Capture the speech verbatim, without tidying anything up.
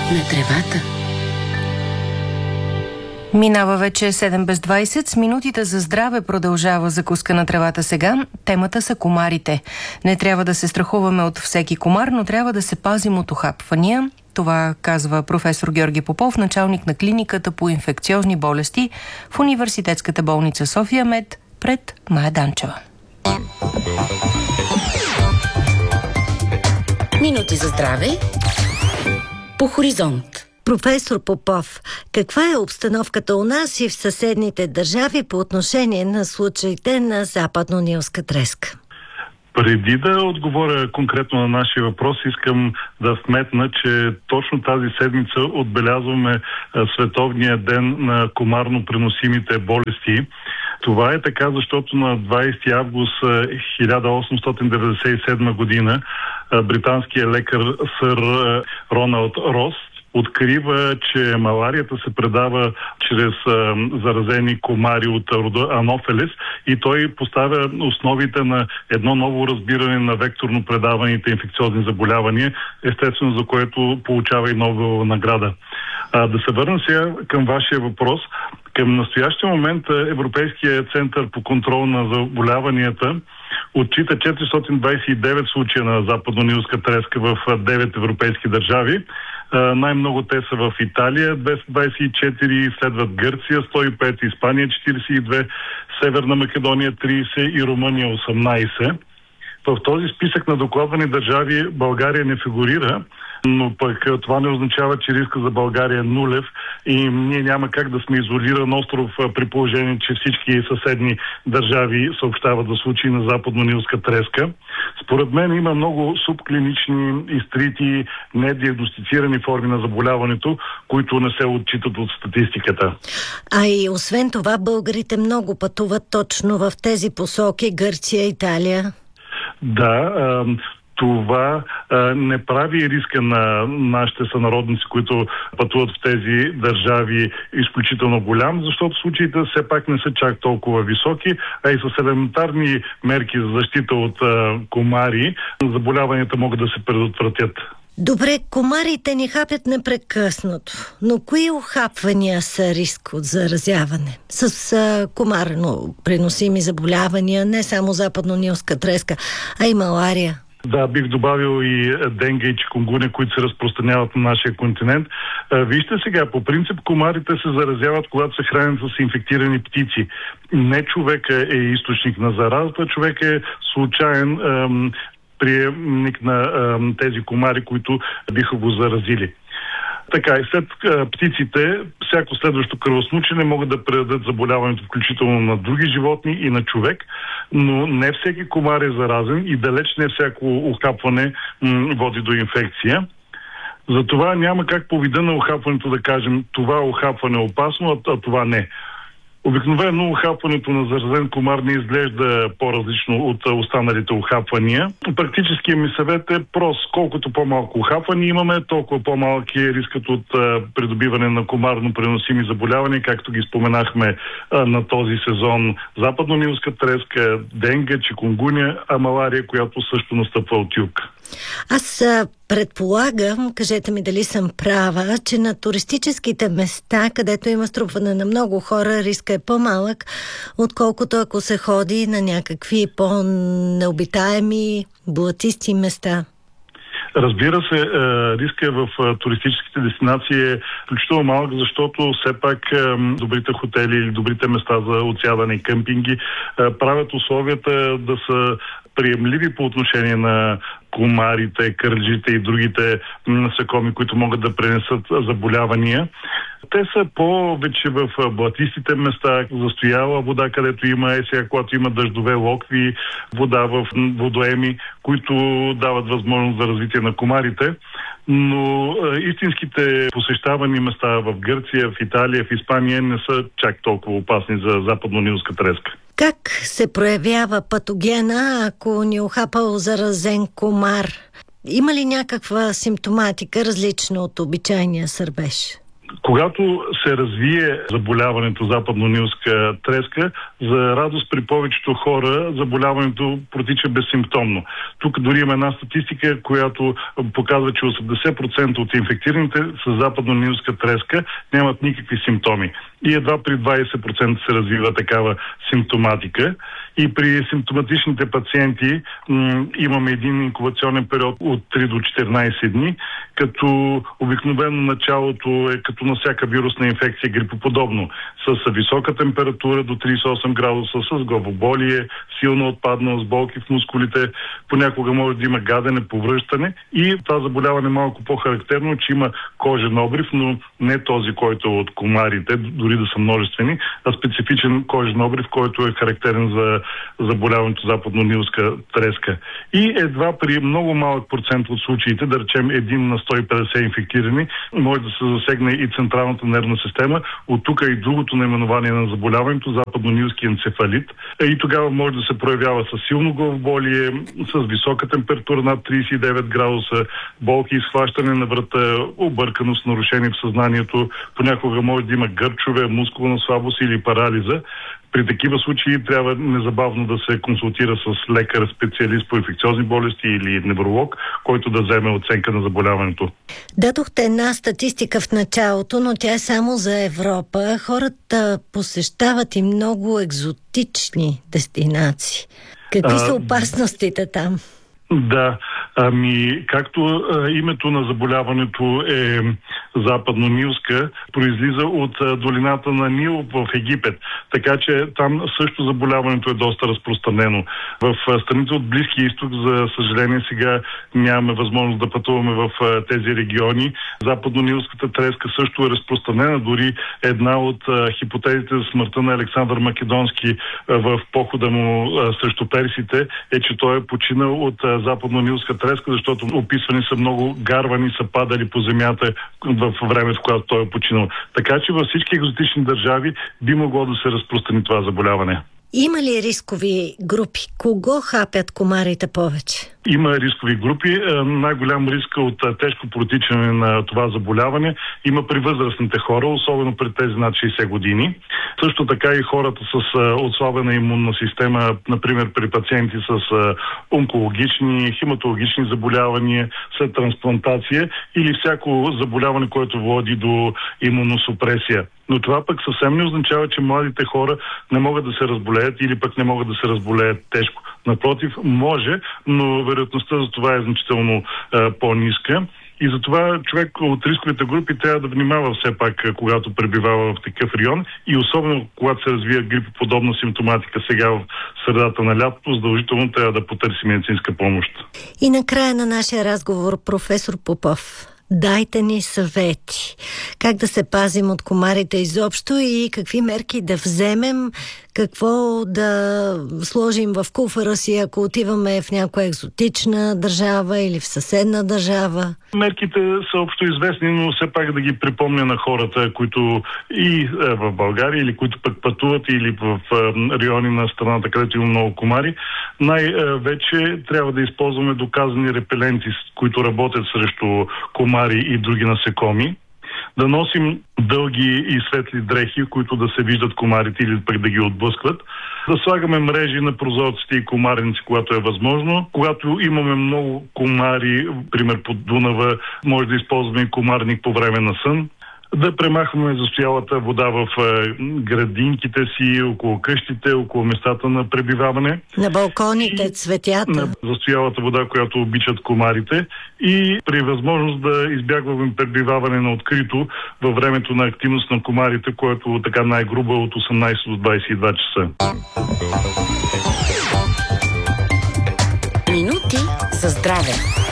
на тревата. Минава вече седем без двайсет. С минутите за здраве продължава закуска на тревата сега. Темата са комарите. Не трябва да се страхуваме от всеки комар, но трябва да се пазим от ухапвания. Това казва професор Георги Попов, началник на клиниката по инфекциозни болести в Университетската болница София Мед, пред Мая Данчева. Минути за здраве по Хоризонт. Професор Попов, каква е обстановката у нас и в съседните държави по отношение на случаите на западно-нилска треска? Преди да отговоря конкретно на нашия въпрос, искам да вметна, че точно тази седмица отбелязваме Световния ден на комарно преносимите болести. Това е така, защото на двайсети август хиляда осемстотин деветдесет и седма година британският лекар сър Роналд Рос открива, че маларията се предава чрез а, заразени комари от рода Анофелес и той поставя основите на едно ново разбиране на векторно предаваните инфекциозни заболявания, естествено за което получава и Нобелова награда. А, да се върна сега към вашия въпрос. Към настоящия момент Европейския център по контрол на заболяванията отчита четиристотин двайсет и девет случая на западно-нилска треска в девет европейски държави. Най-много те са в Италия, двеста двайсет и четири, следват Гърция, сто и пет, Испания четирийсет и две, Северна Македония трийсет и Румъния осемнайсет. В този списък на докладвани държави България не фигурира, но пък това не означава, че риска за България е нулев и ние няма как да сме изолиран остров при положение, че всички съседни държави съобщават за случаи на западно-нилска треска. Според мен има много субклинични, изтрити, недиагностицирани форми на заболяването, които не се отчитат от статистиката. А и освен това, българите много пътуват точно в тези посоки, Гърция, Италия. Да, това а, не прави риска на нашите сънародници, които пътуват в тези държави, изключително голям, защото случаите все пак не са чак толкова високи, а и с елементарни мерки за защита от а, комари, заболяванията могат да се предотвратят. Добре, комарите ни хапят непрекъснато, но кои ухапвания са риск от заразяване? С а, комарно преносими заболявания, не само западно-нилска треска, а и малария. Да, бих добавил и денге и чикунгуня, които се разпространяват на нашия континент. Вижте сега, по принцип комарите се заразяват, когато се хранят с инфектирани птици. Не човека е източник на заразата, човек е случайен ем, приемник на ем, тези комари, които биха го заразили. Така и след а, птиците, всяко следващо кръвосмучене могат да предадат заболяването включително на други животни и на човек, но не всеки комар е заразен и далеч не всяко ухапване м- води до инфекция. Затова няма как по вида на ухапването да кажем това ухапване е опасно, а, а това не. Обикновено ухапването на заразен комар не изглежда по-различно от останалите ухапвания. Практическият ми съвет е прост. Колкото по-малко ухапвания имаме, толкова по-малък е рискът от а, придобиване на комарно преносими заболявания, както ги споменахме а, на този сезон. Западно-нилска треска, денге, чикунгуня, а малария, която също настъпва от юг. Аз а, предполагам, кажете ми дали съм права, че на туристическите места, където има струпване на много хора, риска е по-малък, отколкото ако се ходи на някакви по-необитаеми, блатисти места. Разбира се, риска в туристическите дестинации е включително малък, защото все пак добрите хотели или добрите места за отсядане и къмпинги правят условията да са приемливи по отношение на комарите, кърлежите и другите насекоми, които могат да пренесат заболявания. Те са повече в блатистите места, застояла вода, където има, е сега, когато има дъждове, локви, вода в водоеми, които дават възможност за развитие на комарите. Но е, истинските посещавани места в Гърция, в Италия, в Испания не са чак толкова опасни за западно-нилска треска. Как се проявява патогена, ако ни ухапал заразен комар? Има ли някаква симптоматика, различна от обичайния сърбеж? Когато се развие заболяването западно-нилска треска, за радост при повечето хора заболяването протича безсимптомно. Тук дори има една статистика, която показва, че осемдесет процента от инфектираните с западно-нилска треска нямат никакви симптоми. И едва при двадесет процента се развива такава симптоматика. И при симптоматичните пациенти м- имаме един инкубационен период от три до четиринадесет дни, като обикновено началото е като на всяка вирусна инфекция грипоподобно, с висока температура до тридесет и осем градуса, с главоболие, силна отпадналост, болки в мускулите, понякога може да има гадене, повръщане и това заболяване е малко по-характерно, че има кожен обрив, но не този, който е от комарите, дори да са множествени, а специфичен кожен обрив, който е характерен за заболяването западно-нилска треска. И едва при много малък процент от случаите, да речем един на сто и петдесет инфектирани, може да се засегне и централната нервна система. От тук и другото наименование на заболяването, западно-нилски енцефалит. И тогава може да се проявява с силно главоболие, с висока температура над тридесет и девет градуса, болки, изхващане на врата, обърканост, нарушение в съзнанието. Понякога може да има гърчове, мускулна слабост или парализа. При такива случаи трябва незабавно да се консултира с лекар, специалист по инфекциозни болести или невролог, който да вземе оценка на заболяването. Дадохте една статистика в началото, но тя е само за Европа. Хората посещават и много екзотични дестинации. Какви а, са опасностите там? Да, ами както а, името на заболяването е западно-нилска, произлиза от а, долината на Нил в Египет, така че там също заболяването е доста разпространено. В а, страните от Близкия изток, за съжаление, сега нямаме възможност да пътуваме в а, тези региони. Западно-нилската треска също е разпространена, дори една от а, хипотезите за смъртта на Александър Македонски а, в похода му а, срещу персите е, че той е починал от а, западно-нилска треска, защото описвани са много гарвани, са падали по земята в времето, когато той е починал. Така че във всички екзотични държави би могло да се разпространи това заболяване. Има ли рискови групи? Кого хапят комарите повече? Има рискови групи. Най-голям риск от тежко протичане на това заболяване има при възрастните хора, особено при тези над шейсет години. Също така и хората с отслабена имунна система, например при пациенти с онкологични, хематологични заболявания, след трансплантация или всяко заболяване, което води до имуносупресия. Но това пък съвсем не означава, че младите хора не могат да се разболеят или пък не могат да се разболеят тежко. Напротив, може, но вероятността за това е значително а, по-ниска. И затова човек от рисковите групи трябва да внимава все пак, когато пребивава в такъв район и особено когато се развие грипоподобна симптоматика сега в средата на лятото, задължително трябва да потърси медицинска помощ. И накрая на нашия разговор, професор Попов, дайте ни съвети. Как да се пазим от комарите изобщо и какви мерки да вземем, какво да сложим в куфара си, ако отиваме в някоя екзотична държава или в съседна държава? Мерките са общо известни, но все пак да ги припомня на хората, които и в България, или които пък пътуват, или в райони на страната, където има много комари. Най-вече трябва да използваме доказани репеленти, които работят срещу комари и други насекоми. Да носим дълги и светли дрехи, които да се виждат комарите или пък да ги отблъскват. Да слагаме мрежи на прозорците и комарници, когато е възможно. Когато имаме много комари, пример под Дунава, може да използваме и комарник по време на сън. Да премахваме застоялата вода в градинките си, около къщите, около местата на пребиваване. На балконите, цветята. На застоялата вода, която обичат комарите. И при възможност да избягваме пребиваване на открито във времето на активност на комарите, което така най-грубо е от осемнадесет до двадесет и два часа. Минути за здраве.